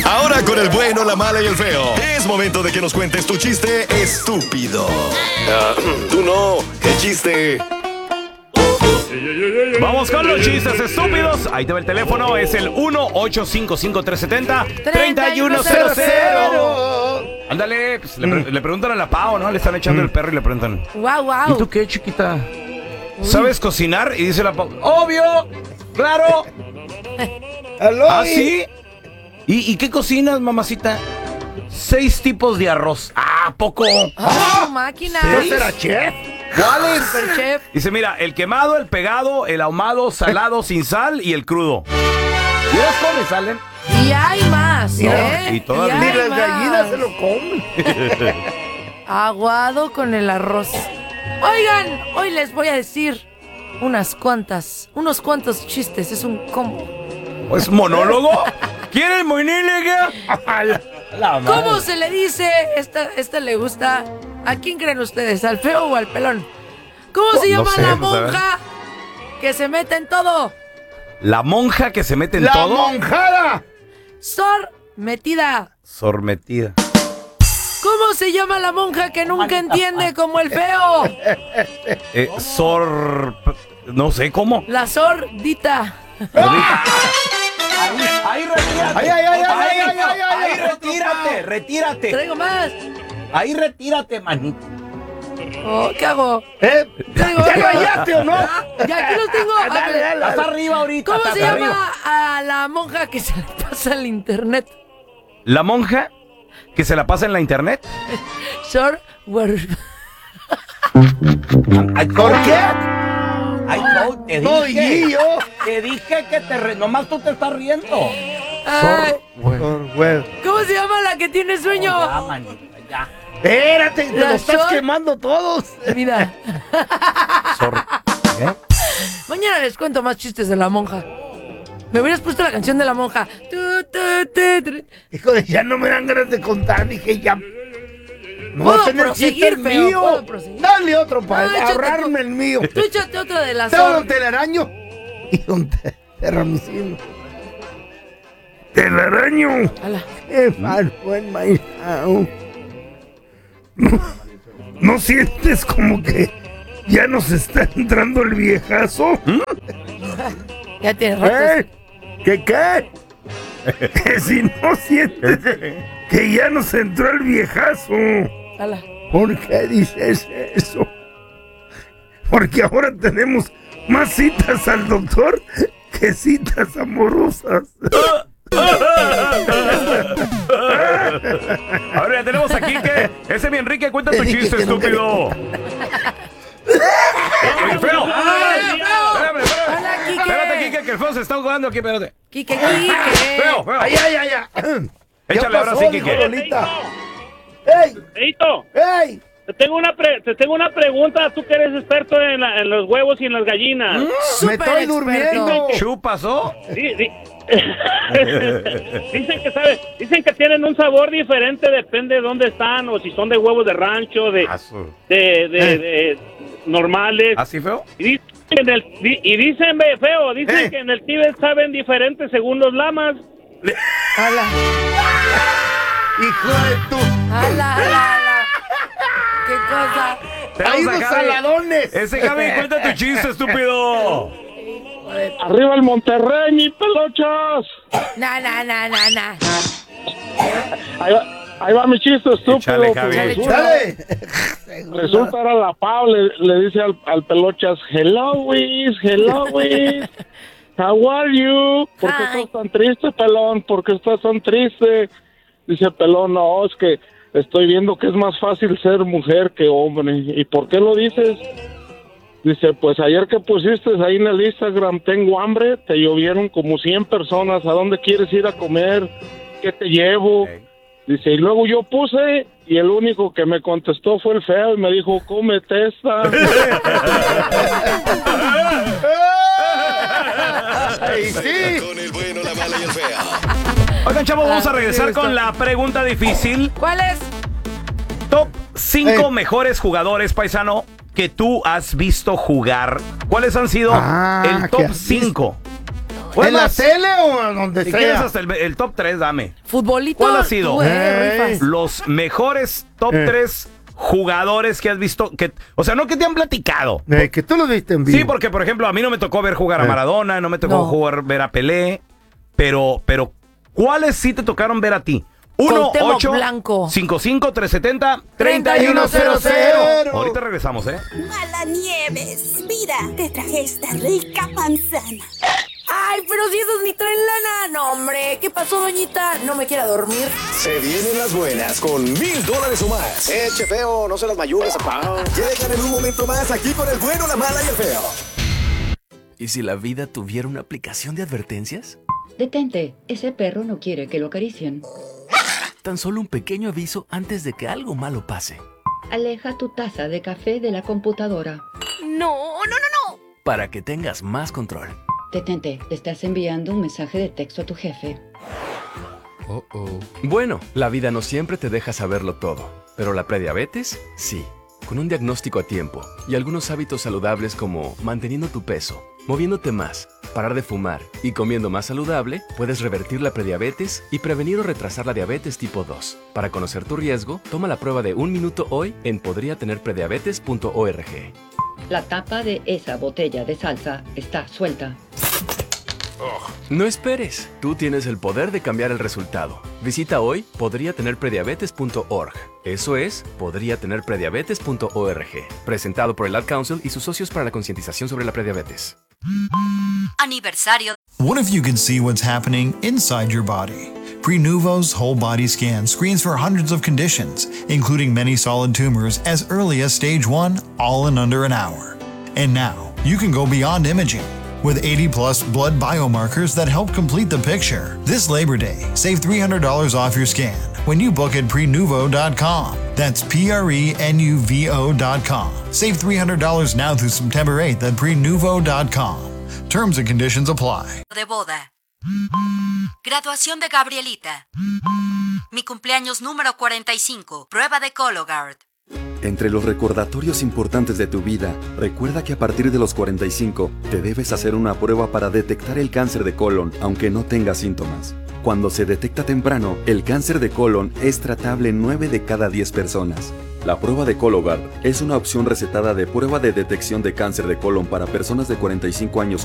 Ahora con el bueno, la mala y el feo. Es momento de que nos cuentes tu chiste estúpido. Tú no, el chiste. Vamos con los chistes estúpidos. Ahí te va el teléfono, es el 1-855-370-3100. Ándale, pues, le preguntan a la Pau, ¿no? Le están echando el perro y le preguntan: Wow. ¿y tú qué, chiquita? ¿Sabes cocinar? Y dice la Pau: obvio, claro. ¿Ah, sí? ¿Y qué cocinas, mamacita? 6 tipos de arroz. ¿A poco? Máquina. ¿No será chef? ¿Cuáles? Super chef. Dice, mira, el quemado, el pegado, el ahumado, salado, sin sal y el crudo. ¿Y las comes, salen? Y hay más, ¿eh? Y todavía. hay Ni las más. gallinas se lo comen. Aguado con el arroz. Oigan, hoy les voy a decir unos cuantos chistes. Es un combo. ¿Es monólogo? ¿Quieren monólogo? ¿Cómo se le dice? Esta le gusta. ¿A quién creen ustedes? ¿Al feo o al pelón? ¿Cómo se llama sé, la pues, a ver. monja que se mete en todo? La monja que se mete en ¡La todo. monjada! Sor metida. Sormetida. ¿Cómo se llama la monja que nunca entiende como el feo? No sé cómo. La sordita. Ahí retírate. Ahí retírate. Traigo más. Ahí retírate, manito. Oh, ¿qué hago? Traigo ¿Ya más. rayaste o no? Ya aquí los tengo. A ver, Estás arriba ahorita. ¿cómo se estás llama arriba. a la monja que se le pasa el internet? La monja que se la pasa en la internet. Sor. ¿Por qué? Ay, no, te No, y yo. Te dije que nomás tú te estás riendo. Ay, Bueno. ¿cómo se llama la que tiene sueño? Ya, manita, ya. Espérate, te La lo estás Sor- quemando todos. Mira, ¿Qué? mañana les cuento más chistes de la monja. Me hubieras puesto la canción de la monja. Hijo de, ya no me dan ganas de contar. Dije, ya. No Puedo va a tener proseguir, chiste el feo, mío. puedo proseguir. Dale otro para No, échate ahorrarme tú. el mío. Tú échate otra de la Tengo Sor. un telaraño y un terramicino. ¡Telaraño! Ala. ¡Qué malo en my house! ¿No sientes como que ya nos está entrando el viejazo? Ya tienes ratos. ¿Qué qué? Que si no sientes que ya nos entró el viejazo. Ala. ¿Por qué dices eso? Porque ahora tenemos más citas al doctor que citas amorosas. Ahora ya tenemos aquí que ese mi Enrique, cuenta tu chiste, estúpido. Oye, feo. Espérame. Hola, Quique. Espérate, Kike, que el feo se está jugando aquí, espérate. Quique. Feo. ¡Ay! Échale ahora sí, Quique. Lolita. ¡Ey! Feito, ¡Ey! te tengo una pregunta. Tú que eres experto en los huevos y en las gallinas. Me Súper estoy experto. durmiendo. ¿Chu pasó? Dicen que tienen un sabor diferente, depende de dónde están, o si son de huevos de rancho, de normales. ¿Así, feo? Y dicen, feo, dicen que en el Tíbet saben diferente según los lamas. Ala. ¡Hijo de tu! Ala. ¿Qué cosa? ¡Hay unos saladones! Ese Gaby, cuenta tu chiste, estúpido. Arriba el Monterrey, mi pelochas. Na. Ahí va mi chiste, estúpido. Échale, Javi. ¡Dale! Resulta era la Pau, le dice al pelochas, hello, Wiz, how are you? ¿Por qué Hi. estás tan triste, pelón? ¿Por qué estás tan triste? Dice el pelón, no, es que estoy viendo que es más fácil ser mujer que hombre. ¿Y por qué lo dices? Dice, pues ayer que pusiste ahí en el Instagram, tengo hambre, te llovieron como 100 personas, ¿a dónde quieres ir a comer? ¿Qué te llevo? Dice, y luego yo puse, y el único que me contestó fue el feo, y me dijo, cómete esta. ¡Ay, sí! Con el bueno, la mala y el feo. Oigan, chavos, vamos a regresar con la pregunta difícil. ¿Cuál es? Top 5 mejores jugadores, paisano, que tú has visto jugar. ¿Cuáles han sido el ¿qué top has 5? ¿En la tele o donde Si sea? quieres hasta el top 3, dame. Futbolito. ¿Cuál ha sido? Rifas. Los mejores top 3 jugadores que has visto, o sea, no que te han platicado. Que tú lo viste en vivo. Sí, porque, por ejemplo, a mí no me tocó ver jugar a Maradona, no me tocó ver a Pelé, pero, ¿cuáles sí te tocaron ver a ti? 1-855-370-3100. Ahorita regresamos, Mala Nieves, mira, te traje esta rica manzana. Ay, pero si esos ni traen lana. No, hombre, ¿qué pasó, doñita? ¿No me quiera dormir? Se vienen las buenas con $1000 o más. Che, feo, no se las mayugues, apá. Llegan en un momento más aquí con el bueno, la mala y el feo. ¿Y si la vida tuviera una aplicación de advertencias? Detente, ese perro no quiere que lo acaricien. Tan solo un pequeño aviso antes de que algo malo pase. Aleja tu taza de café de la computadora. No. Para que tengas más control. Detente, le estás enviando un mensaje de texto a tu jefe. Bueno, la vida no siempre te deja saberlo todo, pero la prediabetes, sí. Con un diagnóstico a tiempo y algunos hábitos saludables como manteniendo tu peso, moviéndote más, parar de fumar y comiendo más saludable, puedes revertir la prediabetes y prevenir o retrasar la diabetes tipo 2. Para conocer tu riesgo, toma la prueba de 1 minuto hoy en podriatenerprediabetes.org. La tapa de esa botella de salsa está suelta. No esperes, tú tienes el poder de cambiar el resultado. Visita hoy podriatenerprediabetes.org. Eso es, podriatenerprediabetes.org. Presentado por el Ad Council y sus socios para la concientización sobre la prediabetes. Aniversario. What if you could see what's happening inside your body? Prenuvo's whole body scan screens for hundreds of conditions, including many solid tumors as early as stage 1, all in under an hour. And now, you can go beyond imaging with 80-plus blood biomarkers that help complete the picture. This Labor Day, save $300 off your scan when you book at Prenuvo.com. That's Prenuvo.com. Save $300 now through September 8th at Prenuvo.com. Terms and conditions apply. De boda. Graduación de Gabrielita. Mi cumpleaños número 45. Prueba de Cologuard. Entre los recordatorios importantes de tu vida, recuerda que a partir de los 45 te debes hacer una prueba para detectar el cáncer de colon, aunque no tengas síntomas. Cuando se detecta temprano, el cáncer de colon es tratable en 9 de cada 10 personas. La prueba de Cologuard es una opción recetada de prueba de detección de cáncer de colon para personas de 45 años